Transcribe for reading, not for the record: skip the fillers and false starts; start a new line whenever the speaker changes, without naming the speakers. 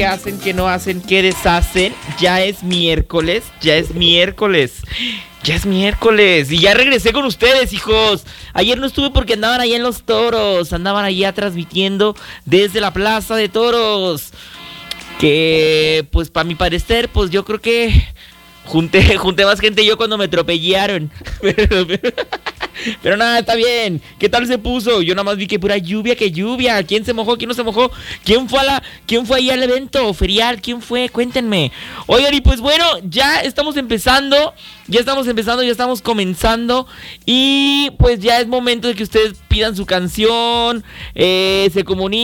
¿Qué hacen, qué no hacen, qué deshacen? Ya es miércoles, ya es miércoles. Ya es miércoles y ya regresé con ustedes, hijos. Ayer no estuve porque andaban allá en los toros. Andaban allá transmitiendo desde la Plaza de Toros. Que, pues, para mi parecer, pues yo creo que junté más gente yo cuando me atropellaron. Pero nada, está bien. ¿Qué tal se puso? Yo nada más vi que pura lluvia, que lluvia. ¿Quién se mojó? ¿Quién no se mojó? ¿Quién fue ahí al evento ferial? ¿Quién fue? Cuéntenme. Oigan, y pues bueno, ya estamos empezando. Ya estamos comenzando. Y pues ya es momento de que ustedes pidan su canción, se comuniquen.